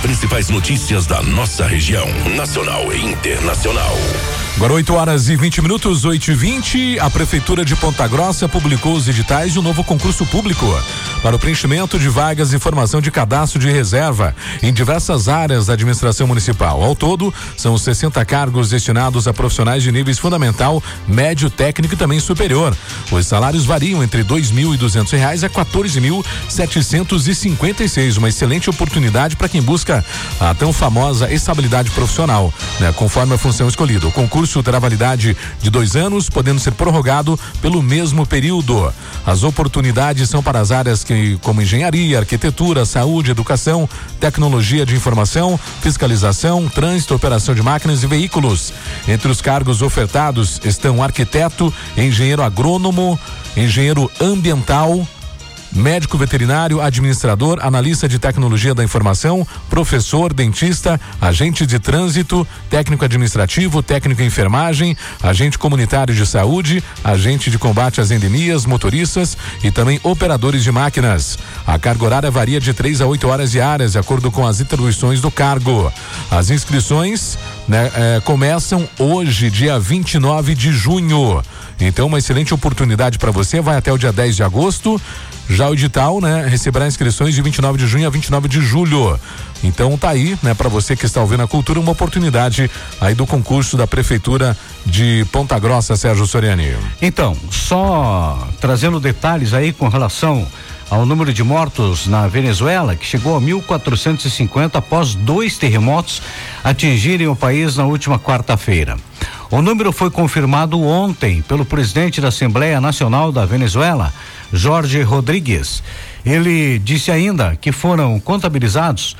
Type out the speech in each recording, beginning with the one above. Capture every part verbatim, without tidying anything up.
principais notícias da nossa região, nacional e internacional. Agora oito horas e vinte minutos, oito e vinte. A Prefeitura de Ponta Grossa publicou os editais de um novo concurso público para o preenchimento de vagas e formação de cadastro de reserva em diversas áreas da administração municipal. Ao todo, são sessenta cargos destinados a profissionais de níveis fundamental, médio, técnico e também superior. Os salários variam entre dois mil e duzentos reais a quatorze mil setecentos e cinquenta e seis. Uma excelente oportunidade para quem busca a tão famosa estabilidade profissional, né? Conforme a função escolhida. O concurso terá validade de dois anos, podendo ser prorrogado pelo mesmo período. As oportunidades são para as áreas que, como engenharia, arquitetura, saúde, educação, tecnologia de informação, fiscalização, trânsito, operação de máquinas e veículos. Entre os cargos ofertados estão arquiteto, engenheiro agrônomo, engenheiro ambiental, médico veterinário, administrador, analista de tecnologia da informação, professor, dentista, agente de trânsito, técnico administrativo, técnico em enfermagem, agente comunitário de saúde, agente de combate às endemias, motoristas e também operadores de máquinas. A carga horária varia de três a oito horas diárias, de acordo com as atribuições do cargo. As inscrições, né, eh, começam hoje, dia vinte e nove de junho. Então, uma excelente oportunidade para você, vai até o dia dez de agosto. Já o edital, né, receberá inscrições de vinte e nove de junho a vinte e nove de julho. Então tá aí, né, para você que está ouvindo a cultura, uma oportunidade aí do concurso da Prefeitura de Ponta Grossa, Sérgio Soriani. Então, só trazendo detalhes aí com relação ao número de mortos na Venezuela, que chegou a mil quatrocentos e cinquenta após dois terremotos atingirem o país na última quarta-feira. O número foi confirmado ontem pelo presidente da Assembleia Nacional da Venezuela, Jorge Rodrigues. Ele disse ainda que foram contabilizados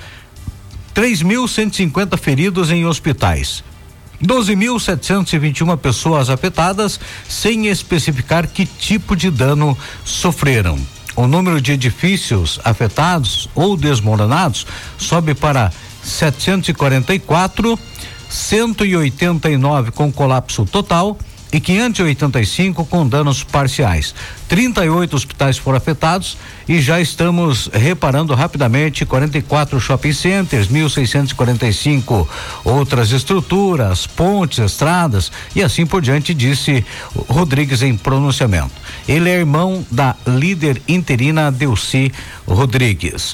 três mil cento e cinquenta feridos em hospitais, doze mil setecentos e vinte e uma pessoas afetadas, sem especificar que tipo de dano sofreram. O número de edifícios afetados ou desmoronados sobe para setecentos e quarenta e quatro, cento e oitenta e nove com colapso total e quinhentos e oitenta e cinco com danos parciais. trinta e oito hospitais foram afetados e já estamos reparando rapidamente quarenta e quatro shopping centers, mil seiscentos e quarenta e cinco outras estruturas, pontes, estradas e assim por diante, disse Rodrigues em pronunciamento. Ele é irmão da líder interina Delcy Rodrigues.